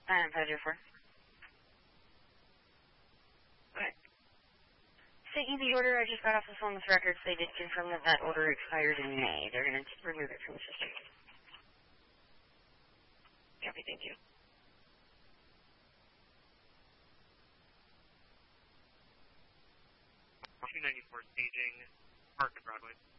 Passenger 4. Alright. Sent you the order. I just got off the phone with records. They did confirm that that order expires in May. They're going to remove it from the system. Copy, thank you. 294 staging, Park and Broadway.